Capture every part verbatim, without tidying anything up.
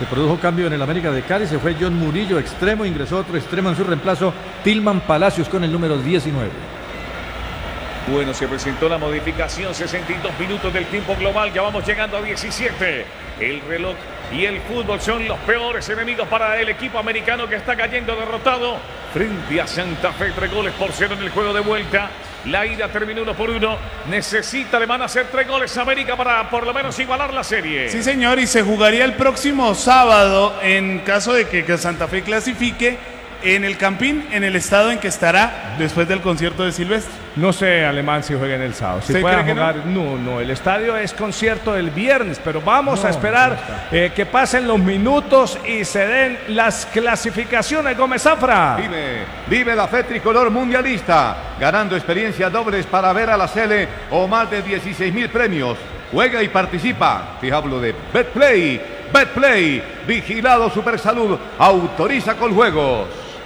Se produjo cambio en el América de Cali, se fue John Murillo, extremo, ingresó otro extremo en su reemplazo, Tilman Palacios con el número diecinueve. Bueno, se presentó la modificación, sesenta y dos minutos del tiempo global, ya vamos llegando a diecisiete. El reloj y el fútbol son los peores enemigos para el equipo americano que está cayendo derrotado frente a Santa Fe, tres goles por cero en el juego de vuelta. La ida terminó uno por uno. Necesita Alemán hacer tres goles a América para por lo menos igualar la serie. Sí, señor, y se jugaría el próximo sábado en caso de que, que Santa Fe clasifique en el Campín, en el estado en que estará después del concierto de Silvestre. No sé, Alemán, si juega en el sábado. Si pueda jugar, no? no, no, el estadio es concierto el viernes, pero vamos no, a esperar no eh, que pasen los minutos y se den las clasificaciones. Gómez Zafra. Vive, vive la fe tricolor mundialista, ganando experiencias dobles para ver a la Sele o más de dieciséis mil premios. Juega y participa. Te hablo de Betplay. Betplay, vigilado Supersalud, autoriza con juegos.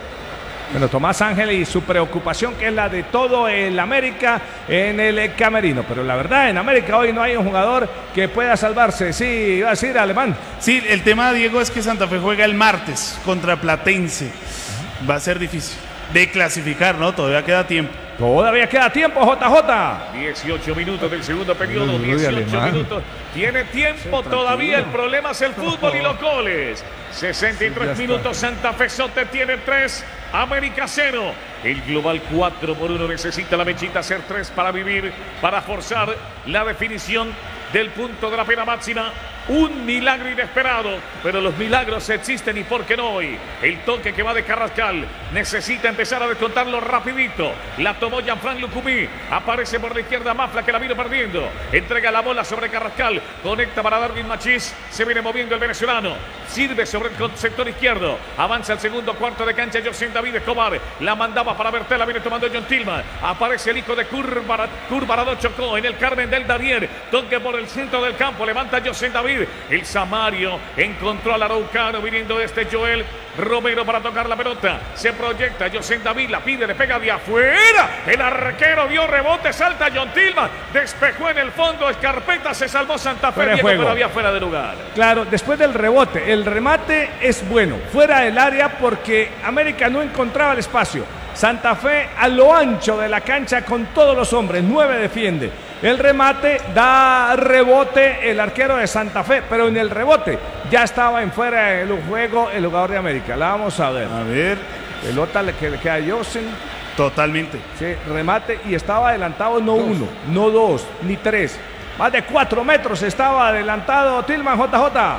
Bueno, Tomás Ángel y su preocupación, que es la de todo el América en el camerino. Pero la verdad, en América hoy no hay un jugador que pueda salvarse. Sí, iba a decir Alemán. Sí, el tema, Diego, es que Santa Fe juega el martes contra Platense. Va a ser difícil de clasificar, ¿no? Todavía queda tiempo. Todavía queda tiempo, J J. dieciocho minutos del segundo periodo, dieciocho minutos. Tiene tiempo todavía, el problema es el fútbol y los goles. sesenta y tres minutos, Santa Fe Sote tiene tres, América cero. El global cuatro por uno, necesita la mechita hacer tres para vivir, para forzar la definición del punto de la pena máxima. Un milagro inesperado, pero los milagros existen y por qué no hoy. El toque que va de Carrascal, necesita empezar a descontarlo rapidito. La tomó Jean-Franc Lucumí, aparece por la izquierda Mafla que la vino perdiendo. Entrega la bola sobre Carrascal, conecta para Darwin Machís, se viene moviendo el venezolano. Sirve sobre el sector izquierdo, avanza el segundo cuarto de cancha José David Escobar, la mandaba para Bertela, viene tomando John Tilman. Aparece el hijo de Curvarado Chocó en el Carmen del Darier, toque por el centro del campo, levanta José David. El Samario encontró al araucano viniendo este Joel Romero para tocar la pelota. Se proyecta José David, la pide, le pega de afuera. El arquero dio rebote, salta John Tilman, despejó en el fondo, Escarpeta, se salvó Santa Fe, Diego, pero había fuera de lugar. Claro, después del rebote, el remate es bueno, fuera del área porque América no encontraba el espacio. Santa Fe a lo ancho de la cancha con todos los hombres, nueve defiende. El remate da rebote el arquero de Santa Fe, pero en el rebote ya estaba en fuera del juego el jugador de América. La vamos a ver. A ver. Pelota que le queda a Josen. Totalmente. Sí, remate y estaba adelantado no dos. uno, no dos, ni tres. Más de cuatro metros estaba adelantado Tilman. J J.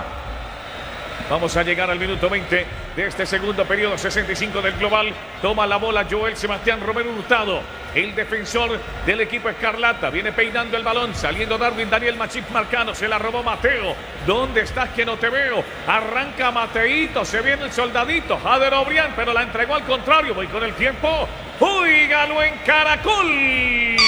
Vamos a llegar al minuto veinte de este segundo periodo, sesenta y cinco del global. Toma la bola Joel Sebastián Romero Hurtado, el defensor del equipo Escarlata. Viene peinando el balón, saliendo Darwin Daniel Machís Marcano. Se la robó Mateo. ¿Dónde estás que no te veo? Arranca Mateito, se viene el soldadito. Jader Obrián, pero la entregó al contrario. Voy con el tiempo. ¡Óigalo en Caracol!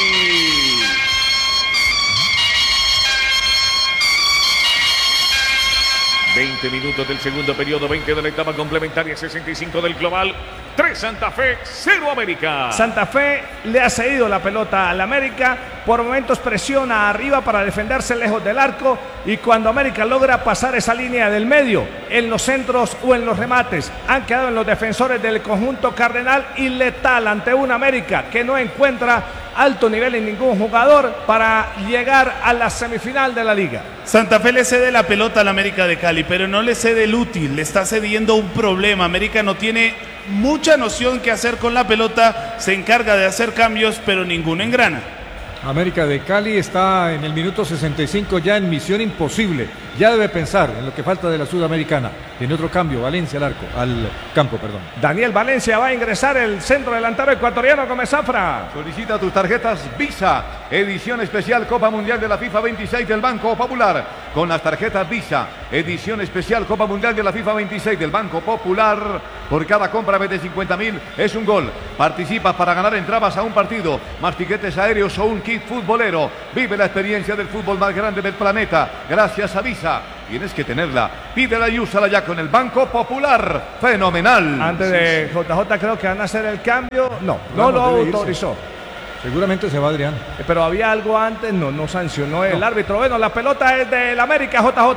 veinte minutos del segundo periodo, veinte de la etapa complementaria, sesenta y cinco del global. tres Santa Fe, cero América. Santa Fe le ha cedido la pelota al América. Por momentos presiona arriba para defenderse lejos del arco. Y cuando América logra pasar esa línea del medio, en los centros o en los remates, han quedado en los defensores del conjunto cardenal y letal ante una América que no encuentra alto nivel en ningún jugador para llegar a la semifinal de la liga. Santa Fe le cede la pelota al América de Cali, pero no le cede el útil, le está cediendo un problema. América no tiene mucha noción qué hacer con la pelota, se encarga de hacer cambios, pero ninguno engrana. América de Cali está en el minuto sesenta y cinco ya en misión imposible. Ya debe pensar en lo que falta de la Sudamericana. En otro cambio, Valencia al arco, al campo, perdón. Daniel Valencia va a ingresar el centro delantero ecuatoriano Gómez Zafra. Solicita tus tarjetas Visa, edición especial Copa Mundial de la FIFA veintiséis del Banco Popular. Con las tarjetas Visa, edición especial Copa Mundial de la FIFA veintiséis del Banco Popular. Por cada compra de cincuenta mil es un gol. Participas para ganar entradas a un partido, más tiquetes aéreos o un kit futbolero. Vive la experiencia del fútbol más grande del planeta gracias a Visa. Tienes que tenerla. Pídela y úsala ya con el Banco Popular. Fenomenal. Antes de J J creo que van a hacer el cambio. No, no lo autorizó. Seguramente se va Adrián. Pero había algo antes, no, no sancionó el no. árbitro. Bueno, la pelota es del América, J J.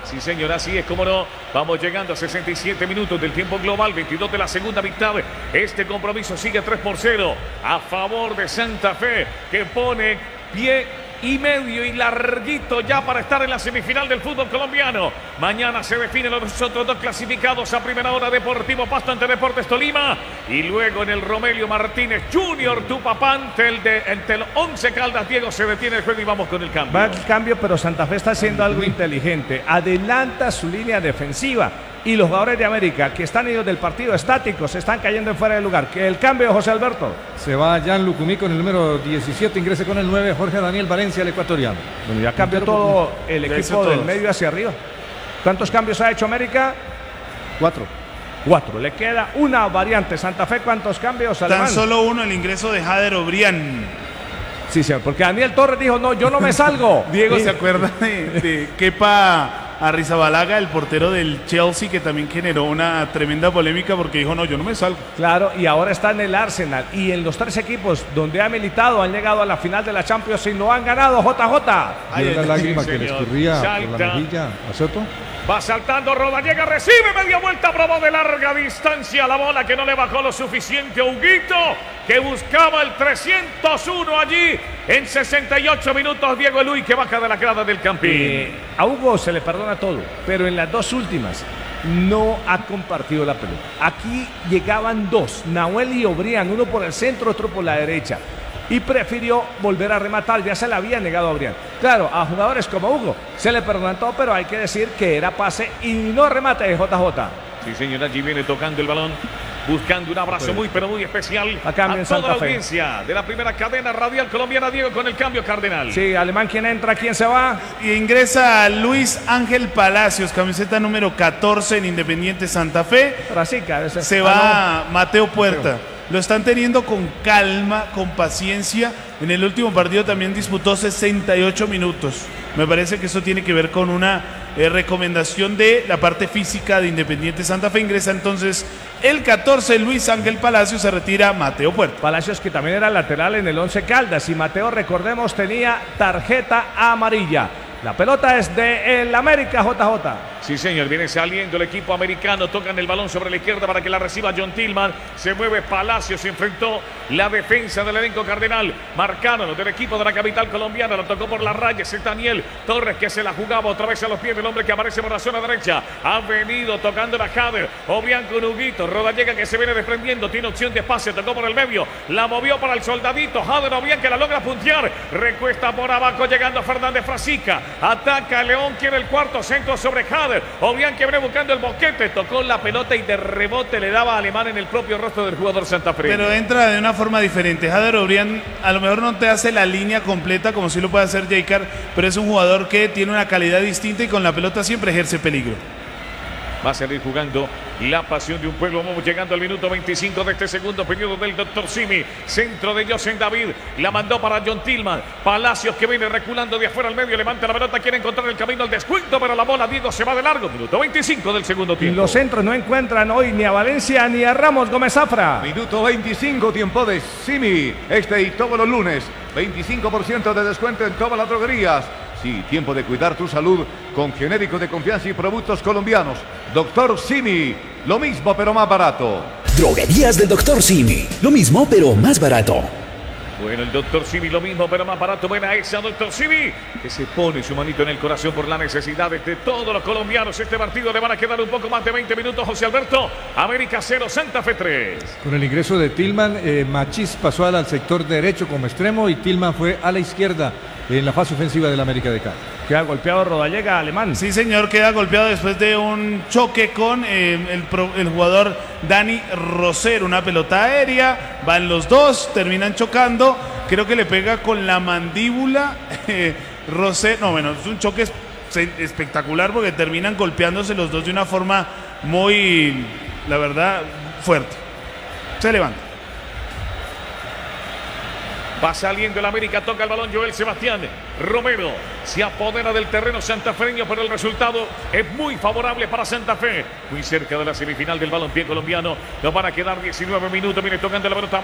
Sí, señor, así es, como no. Vamos llegando a sesenta y siete minutos del tiempo global, veintidós de la segunda mitad. Este compromiso sigue tres por cero a favor de Santa Fe, que pone pie y medio y larguito ya para estar en la semifinal del fútbol colombiano. Mañana se definen los otros dos clasificados a primera hora: Deportivo Pasto ante Deportes Tolima, y luego en el Romelio Martínez Junior Tupapán ante el, de, ante el Once Caldas. Diego, se detiene el juego y vamos con el cambio. Va el cambio, pero Santa Fe está haciendo algo inteligente. Adelanta su línea defensiva y los jugadores de América que están idos del partido estáticos se están cayendo en fuera de lugar. Que el cambio, José Alberto. Se va Jan Lucumí con el número diecisiete, ingresa con el nueve Jorge Daniel Valencia, el ecuatoriano. Bueno, ya cambió todo el equipo del medio hacia arriba. ¿Cuántos cambios ha hecho América? Cuatro. Cuatro. Le queda una variante. Santa Fe, ¿cuántos cambios, Alemán? Tan solo uno, el ingreso de Jader Obrián. Sí, señor, porque Daniel Torres dijo, no, yo no me salgo. Diego, ¿se acuerda de, de Kepa Arrizabalaga, el portero del Chelsea, que también generó una tremenda polémica porque dijo, no, yo no me salgo? Claro, y ahora está en el Arsenal. Y en los tres equipos donde ha militado han llegado a la final de la Champions y lo han ganado. J J. Hay una lágrima sí, que le señor. escurría Salta. por la mejilla a Soto. Va saltando Rodallega, recibe media vuelta, probó de larga distancia la bola que no le bajó lo suficiente a Huguito, que buscaba el trescientos uno allí en sesenta y ocho minutos. Diego Eluy, que baja de la grada del Campín. Eh, a Hugo se le perdona todo, pero en las dos últimas no ha compartido la pelota. Aquí llegaban dos, Nahuel y Obrián, uno por el centro, otro por la derecha, y prefirió volver a rematar. Ya se le había negado a Obrián. Claro, a jugadores como Hugo se le perdonan todo, pero hay que decir que era pase y no remate de J J. Sí, señor, allí viene tocando el balón, buscando un abrazo muy, pero muy especial a, a toda Santa la Fe. Audiencia de la primera cadena radial colombiana. Diego, con el cambio, Cardenal. Sí, Alemán, ¿quién entra? ¿Quién se va? Y ingresa Luis Ángel Palacios, camiseta número catorce en Independiente Santa Fe. Brasica, ese. Se va ah, no. Mateo Puerta. Lo están teniendo con calma, con paciencia. En el último partido también disputó sesenta y ocho minutos. Me parece que eso tiene que ver con una eh, recomendación de la parte física de Independiente Santa Fe. Ingresa entonces el catorce, Luis Ángel Palacios, se retira Mateo Puerta. Palacios, que también era lateral en el Once Caldas, y Mateo, recordemos, tenía tarjeta amarilla. La pelota es de el América, J J. Sí, señor, viene saliendo el equipo americano, tocan el balón sobre la izquierda para que la reciba John Tillman, se mueve Palacios, se enfrentó la defensa del elenco cardenal, marcaron del equipo de la capital colombiana, lo tocó por la raya, es Daniel Torres, que se la jugaba otra vez a los pies del hombre que aparece por la zona derecha, ha venido tocando la Jader, Obrián con Huguito, Rodallega, que se viene desprendiendo, tiene opción de espacio, tocó por el medio, la movió para el soldadito, Jader Obrián, que la logra puntear, recuesta por abajo, llegando Fernández Frasica, ataca León, quiere el cuarto, centro sobre Jader, Obrián, que viene buscando el boquete, tocó la pelota y de rebote le daba a Alemán en el propio rostro del jugador santafesino. Pero entra de una forma diferente. Jader Obrián a lo mejor no te hace la línea completa como si lo puede hacer Jaycar, pero es un jugador que tiene una calidad distinta y con la pelota siempre ejerce peligro. Va a salir jugando la pasión de un pueblo. Vamos llegando al minuto veinticinco de este segundo periodo del doctor Simi. Centro de José David. La mandó para John Tillman. Palacios, que viene reculando de afuera al medio. Levanta la pelota. Quiere encontrar el camino al descuento, pero la bola, Diego, se va de largo. Minuto veinticinco del segundo tiempo. Los centros no encuentran hoy ni a Valencia ni a Ramos Gómez Zafra. Minuto veinticinco, tiempo de Simi. Este y todos los lunes. veinticinco por ciento de descuento en todas las droguerías. Sí, tiempo de cuidar tu salud con genéricos de confianza y productos colombianos. Doctor Simi, lo mismo pero más barato. Droguerías del doctor Simi, lo mismo pero más barato. Bueno, el doctor Simi, lo mismo pero más barato. Buena esa, doctor Simi, que se pone su manito en el corazón por las necesidades de todos los colombianos. Este partido le van a quedar un poco más de veinte minutos, José Alberto. América cero, Santa Fe tres. Con el ingreso de Tillman, eh, Machís pasó al sector derecho como extremo y Tillman fue a la izquierda en la fase ofensiva del América de Cali. Queda golpeado Rodallega, Alemán. Sí, señor, queda golpeado después de un choque con eh, el, pro, el jugador Dani Rosero. Una pelota aérea, van los dos, terminan chocando. Creo que le pega con la mandíbula. Eh, Rosero, no, bueno, es un choque espectacular porque terminan golpeándose los dos de una forma muy, la verdad, fuerte. Se levanta. Va saliendo el América, toca el balón Joel Sebastián Romero, se apodera del terreno santafeño, pero el resultado es muy favorable para Santa Fe. Muy cerca de la semifinal del balompié colombiano, nos van a quedar diecinueve minutos, viene tocando la pelota